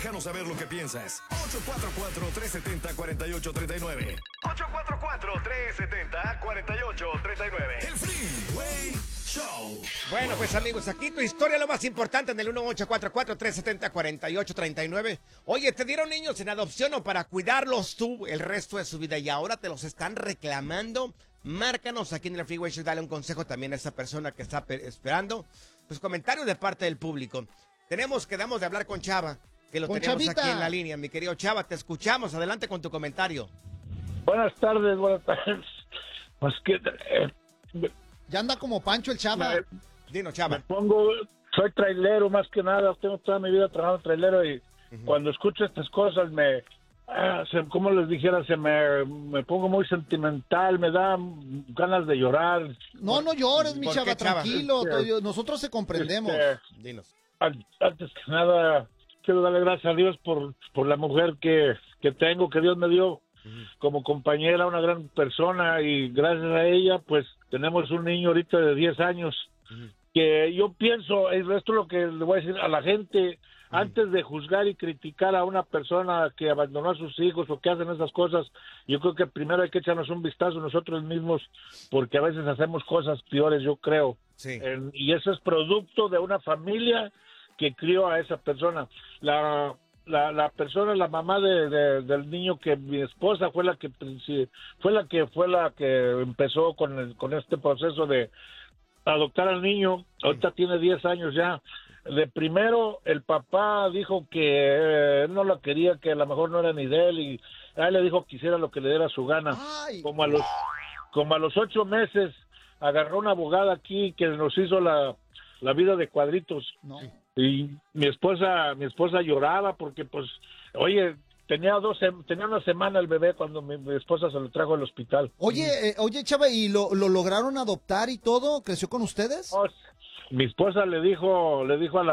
Déjanos saber lo que piensas. 844-370-4839. 844-370-4839. El Freeway Show. Bueno, pues amigos, aquí tu historia, lo más importante en el 1844-370-4839. Oye, te dieron niños en adopción o para cuidarlos tú el resto de su vida y ahora te los están reclamando. Márcanos aquí en el Freeway Show, dale un consejo también a esa persona que está esperando. Pues comentarios de parte del público. Quedamos de hablar con Chava, que lo tenemos Chavita aquí en la línea. Mi querido Chava, te escuchamos. Adelante con tu comentario. Buenas tardes. Pues que ya anda como Pancho el Chava. Dinos, Chava. soy trailero más que nada, tengo toda mi vida trabajando trailero y cuando escucho estas cosas como les dijera, me pongo muy sentimental, me da ganas de llorar. No llores, mi Chava, qué, Chava? tranquilo, nosotros te comprendemos. Dinos. Antes que nada, quiero darle gracias a Dios por la mujer que tengo, que Dios me dio como compañera, una gran persona, y gracias a ella, pues, tenemos un niño ahorita de 10 años, que yo pienso, esto es lo que le voy a decir a la gente, antes de juzgar y criticar a una persona que abandonó a sus hijos o que hacen esas cosas, yo creo que primero hay que echarnos un vistazo nosotros mismos, porque a veces hacemos cosas peores, yo creo. Sí. Y eso es producto de una familia que crió a esa persona. La mamá del niño, que mi esposa fue la que empezó con este proceso de adoptar al niño. Ahorita tiene 10 años ya. De primero, el papá dijo que él no la quería, que a lo mejor no era ni de él, y a él le dijo que hiciera lo que le diera su gana. Ay. Como a los 8 meses, agarró una abogada aquí que nos hizo la vida de cuadritos. No. Y mi esposa lloraba porque, pues, oye, tenía una semana el bebé cuando mi esposa se lo trajo al hospital. Oye, Chava, ¿y lo lograron adoptar y todo? ¿Creció con ustedes? Mi esposa le dijo a